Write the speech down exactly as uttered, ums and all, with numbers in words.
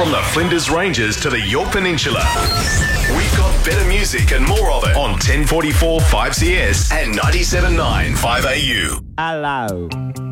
From the Flinders Ranges to the Yorke Peninsula. We've got better music and more of it on ten forty-four five C S and ninety-seven point nine five A U. Hello.